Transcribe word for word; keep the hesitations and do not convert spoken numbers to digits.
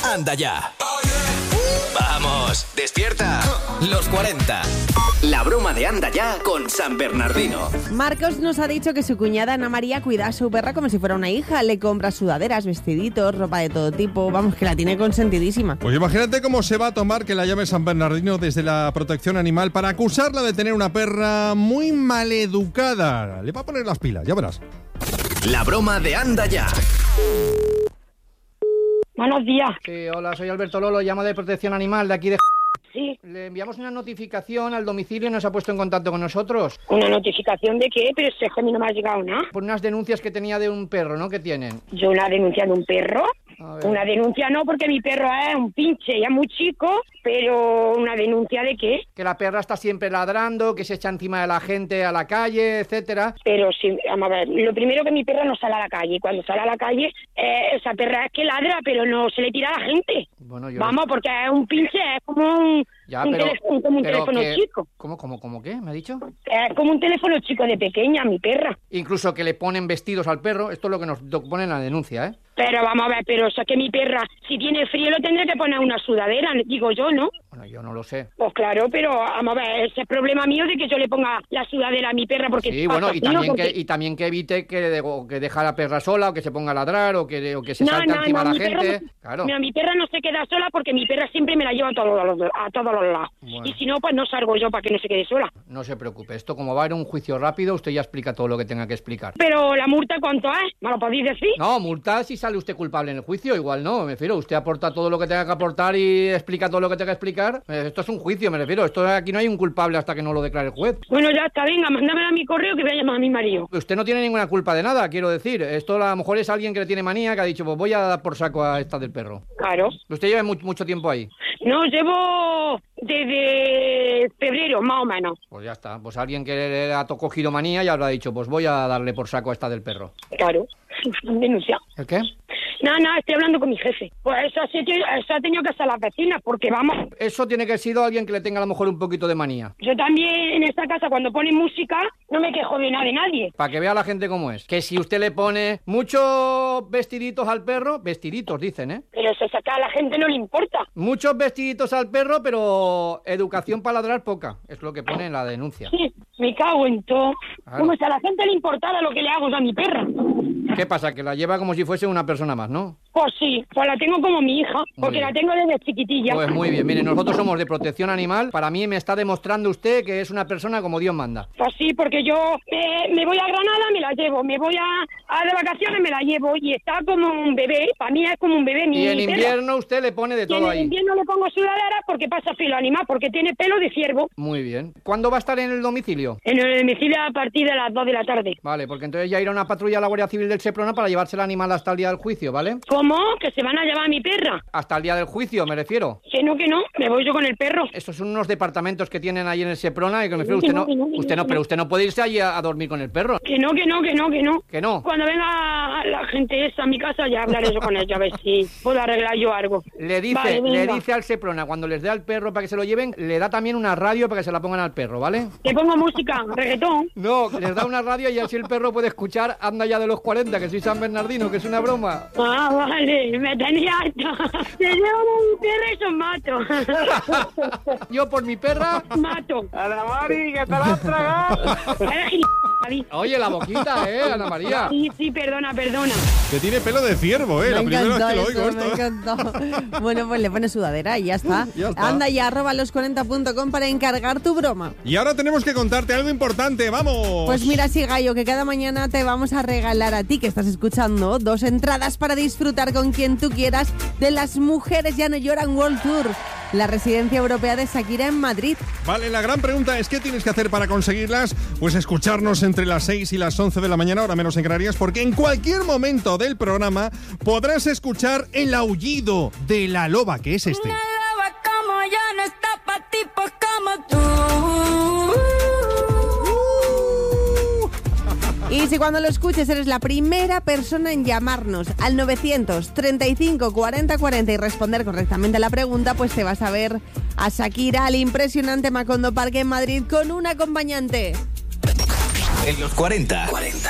anda ya. Vamos, despierta. Los cuarenta. La broma de anda ya con San Bernardino. Marcos nos ha dicho que su cuñada Ana María cuida a su perra como si fuera una hija. Le compra sudaderas, vestiditos, ropa de todo tipo. Vamos, que la tiene consentidísima. Pues imagínate cómo se va a tomar que la llame San Bernardino desde la protección animal para acusarla de tener una perra muy maleducada. Le va a poner las pilas, ya verás. La broma de anda ya. Buenos días. Sí, hola, soy Alberto Lolo, llamo de Protección Animal de aquí de... Sí. Le enviamos una notificación al domicilio y nos ha puesto en contacto con nosotros. ¿Una notificación de qué? Pero si es que a mí no me ha llegado nada. Por unas denuncias que tenía de un perro, ¿no? Que tienen. ¿Yo una denuncia de un perro? A ver. Una denuncia no, porque mi perro es un pinche, ya muy chico, pero ¿una denuncia de qué? Que la perra está siempre ladrando, que se echa encima de la gente a la calle, etcétera. Pero sí, vamos a ver, lo primero que mi perra no sale a la calle. Cuando sale a la calle, eh, esa perra es que ladra, pero no se le tira a la gente. Bueno, yo... Vamos, porque es un pinche, es como un, Ya, un, pero, teléfono, como un pero teléfono que... chico. ¿Cómo, cómo, cómo qué? ¿Me ha dicho? Es como un teléfono chico de pequeña, mi perra. Incluso que le ponen vestidos al perro, esto es lo que nos do- pone en la denuncia, ¿eh? Pero vamos a ver, pero o sea que mi perra, si tiene frío, lo tendré que poner una sudadera, digo yo, ¿no? Bueno, yo no lo sé. Pues claro, pero vamos a ver, ese es problema mío de que yo le ponga la sudadera a mi perra porque Sí, pasa bueno, y frío, también, porque... que, y también que evite que, de- o que deje a la perra sola, o que se ponga a ladrar, o que, o que se No, salte no, encima no, a mi la perra gente. no- Claro. Mira, mi perra no se queda sola porque mi perra siempre me la lleva a todos los, a todos los lados. Bueno. Y si no, pues no salgo yo para que no se quede sola. No se preocupe, esto como va a ir un juicio rápido, usted ya explica todo lo que tenga que explicar. Pero la multa, ¿cuánto es? ¿Me lo podéis decir? No, multa si sale usted culpable en el juicio, igual no, me refiero, usted aporta todo lo que tenga que aportar y explica todo lo que tenga que explicar. Eh, Esto es un juicio, me refiero, esto aquí no hay un culpable hasta que no lo declare el juez. Bueno, ya está, venga, mándame a mi correo que voy a llamar a mi marido. Usted no tiene ninguna culpa de nada, quiero decir. Esto a lo mejor es alguien que le tiene manía, que ha dicho, pues voy a dar por saco a esta del perro. Claro. Usted lleva mu- mucho tiempo ahí. No, llevo desde febrero, más o menos. Pues ya está, pues alguien que le ha to- cogido manía ya habrá dicho, pues voy a darle por saco a esta del perro. Claro. Denuncia. ¿El qué? No, no, estoy hablando con mi jefe. Pues eso, sí, tío, eso ha tenido que hacer las vecinas, porque vamos, Eso tiene que haber sido alguien que le tenga a lo mejor un poquito de manía. yo también en esta casa cuando ponen música no me quejo de nada de nadie. Para que vea la gente cómo es. Que si usted le pone muchos vestiditos al perro, vestiditos dicen, ¿eh? Pero eso acá a la gente no le importa. Muchos vestiditos al perro, pero educación para ladrar poca. Es lo que pone en la denuncia. Sí, me cago en todo. Claro. Como si a la gente le importara lo que le hago a mi perra. ¿Qué pasa? Que la lleva como si fuese una persona más, ¿no? Pues sí, pues la tengo como mi hija, porque bien. la tengo desde chiquitilla. Pues muy bien. Mire, nosotros somos de protección animal. Para mí me está demostrando usted que es una persona como Dios manda. Pues sí, porque yo eh, me voy a Granada, me la llevo, me voy a, a de vacaciones, me la llevo, y está como un bebé, para mí es como un bebé. Mi Y en perra. invierno usted le pone de Y en todo el ahí. invierno le pongo sudadera porque pasa filo animal, porque tiene pelo de ciervo. Muy bien. ¿Cuándo va a estar en el domicilio? En el domicilio a partir de las dos de la tarde. Vale, porque entonces ya irá una patrulla a la Guardia Civil del Seprona para llevarse el animal hasta el día del juicio, ¿vale? ¿Cómo? ¿Que se van a llevar a mi perra? Hasta el día del juicio, me refiero. Que no, que no, me voy yo con el perro. Estos son unos departamentos que tienen ahí en el Seprona y que me refiero, Que usted no, no, que no, que usted no, no, pero usted no puede irse allí a, a dormir con el perro. Que no, que no, que no, que no. Que no. Cuando venga la gente esa a mi casa ya hablaré yo con ella, a ver si puedo arreglar yo algo. Le dice, Vale, le venga. dice al Seprona, cuando les dé al perro para que se lo lleven, le da también una radio para que se la pongan al perro, ¿vale? Le pongo música, reggaetón. No, les da una radio y así el perro puede escuchar Anda ya de los cuarenta, que soy San Bernardino, que es una broma. Ah, vale, me tenía harta. Se llevan a mi perra y son mato. Yo por mi perra... Mato. Ana Mari, que te la has tragado. Eres gil- David. Oye, la boquita, ¿eh, Ana María? Sí, sí, perdona, perdona. Que tiene pelo de ciervo, ¿eh? Me La primera vez encantó que lo eso, oigo me esto. encantó. Bueno, pues le pone sudadera y ya está. Ya está. Anda ya, arroba los cuarenta punto com para encargar tu broma. Y ahora tenemos que contarte algo importante, ¡vamos! Pues mira, sí, Gallo, que cada mañana te vamos a regalar a ti, que estás escuchando, dos entradas para disfrutar con quien tú quieras de Las Mujeres Ya No Lloran World Tour, la residencia europea de Shakira en Madrid. Vale, la gran pregunta es ¿qué tienes que hacer para conseguirlas? Pues escucharnos entre las seis y las once de la mañana, ahora menos en Canarias, porque en cualquier momento del programa podrás escuchar el aullido de la loba, que es este. Una loba como yo no está pa' tipos como tú. Y si cuando lo escuches eres la primera persona en llamarnos al novecientos treinta y cinco cuarenta cuarenta y responder correctamente a la pregunta, pues te vas a ver a Shakira al impresionante Macondo Park en Madrid con un acompañante. En los cuarenta. cuarenta.